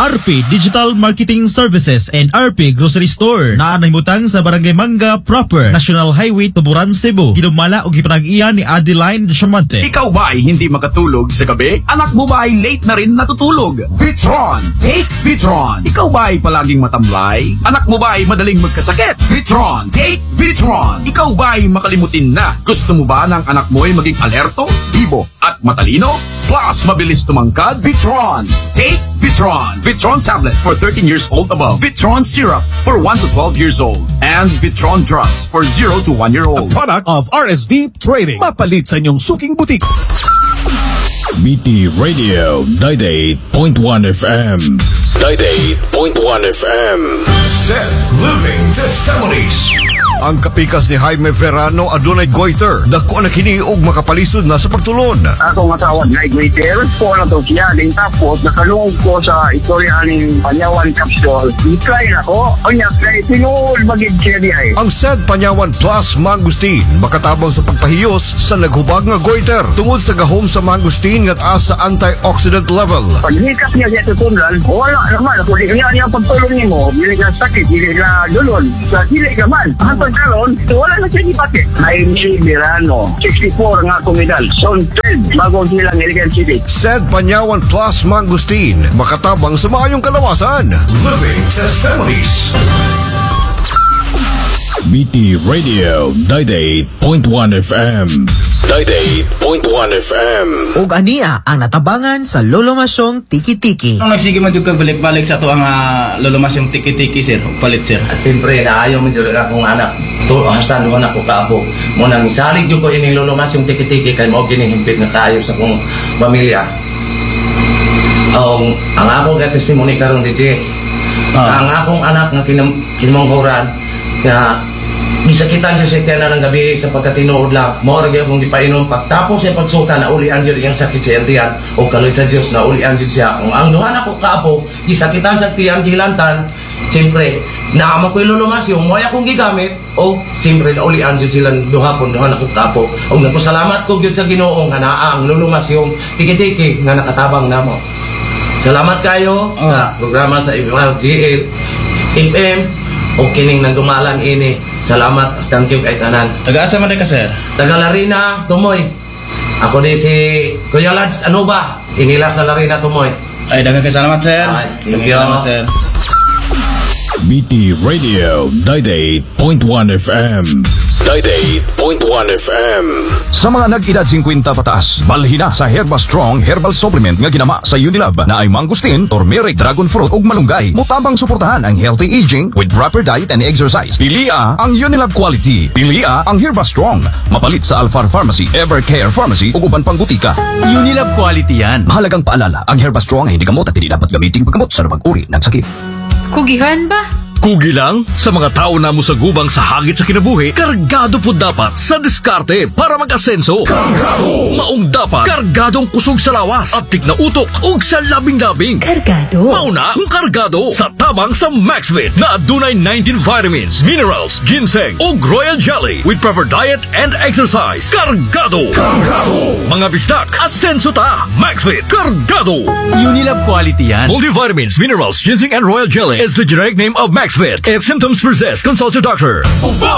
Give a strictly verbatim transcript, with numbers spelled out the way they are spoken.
R P Digital Marketing Services and R P Grocery Store na nahimutang sa Barangay Manga Proper, National Highway, Tuburan, Cebu. Hinumala o gipanag-iyan ni Adeline Chamante. Ikaw ba ay hindi makatulog sa gabi? Anak mo ba ay late na rin natutulog? Vitron! Take Vitron! Ikaw ba ay palaging matamlay? Anak mo ba ay madaling magkasakit? Vitron! Take Vitron! Ikaw ba ay makalimutin na? Gusto mo ba ng anak mo ay maging alerto, bibo at matalino? Plus, mabilis tumangkad? Vitron! Take Vitron! Vitron tablet for thirteen years old above. Vitron syrup for one to twelve years old. And Vitron drugs for zero to one year old. A product of R S V Trading. Mapalit sa inyong suking butik. B T Radio ninety-eight point one F M. ninety-eight point one F M. Set Living Testimonies. Ang kapikas ni Jaime Verano adunay goiter. Dako na kini og makapalisod na sa pagtulon. Ako nga tawag na goiter. Po na to siya. Din tapos nakalungog ko sa istorya ning Panyawan Capsule. I-try na ko. O niya, try tinul magig siya di ay. Ang said Panyawan Plus Mangustin makatabang sa pagpahiyos sa naghubag nga goiter. Tungod sa gahom sa mangustin nga taas sa antioxidant level. Pag hikap niya siya tutunlan, wala naman. Kung di niya niya pagtulong niyo mo, dili ka sakit, dili ka dulon. Sa dili ka man. Hantang karon, wala na siya ipati. Jaime Verano, sixty-four nga kumidal. Son third, bagong silang Iligan City. Said Panyawan Plus Mangustin makatabang sa maayong kalawasan. Living Testimonies. B T Radio ninety-eight point one F M. ninety-eight point one F M. Ug ania ang natabangan sa lolomasyong tiki-tiki. Ang nagsige man jud kag balik-balik sa to ang uh, lolomasyong tiki-tiki sir, palit sir. At siyempre naayo man jud akong anak. To hasta duha na ko kaabo. Mo nang isalig jud ko ini lolomasyong tiki-tiki kay mao gini himpit na kaayo sa akong pamilya. Um, ang akong testimony karon D J. Ah. Ang akong anak nga kinam kinamanghoran nga gisakitan siya sa kaya ng gabi sa pagkatinuod lang. Maura gyud kung di pa inom pagtapos siya pagsuka na ulian gyud iyang sakit sa tiyan o kaloy sa Dios na ulian gyud siya. Kung ang duha na ko kaapo gisakitan sa tiyan gilantan, siyempre naamo ko ilulumas yung moya kong gigamit o siyempre na ulian gyud sila duha pon duha na ko kaapo. Og nagpasalamat ko gyud sa Ginoo nga naa ang lulumas yung tiki-tiki nga nakatabang namo. Salamat kayo oh. sa programa sa M L G L F M o kining nagdumalan ini. Salamat, thank you kay tanan. Taga-asa man ka sir? Taga Larina, Tumoy. Ako di si Kuya Lads, ano ba? Inila sa Larina, Tumoy. Ay, daghang salamat sir. Ay, thank you. Salamat sir. B T Radio ninety-eight point one F M. ninety-eight point one F M. Sa mga nag-edad fifty pataas, balhin na sa Herba Strong Herbal Supplement nga ginama sa Unilab na ay mangustin, turmeric, dragon fruit ug malunggay. Mutabang suportahan ang healthy aging with proper diet and exercise. Pilia ang Unilab quality. Pilia ang Herba Strong. Mapalit sa Alfar Pharmacy, Evercare Pharmacy ug uban pang butika. Unilab quality yan. Mahalagang paalala, ang Herba Strong ay hindi gamot at hindi dapat gamitin paggamot sa pag-uri ng sakit. Kugihan ba? Kugi lang sa mga tao na mo sa gubang sa hagit sa kinabuhi, kargado po dapat sa diskarte para mag-asenso. Kargado! Maong dapat kargadong kusog sa lawas at tigna utok ug sa labing-labing. Kargado? Mauna kung kargado sa tabang sa Maxvit na adunay nineteen vitamins, minerals, ginseng ug royal jelly with proper diet and exercise. Kargado! Kargado! Mga bisdak, asenso ta! Maxvit! Kargado! Unilab quality yan. Multivitamins, minerals, ginseng and royal jelly is the generic name of Maxvit. If symptoms persist, consult your doctor.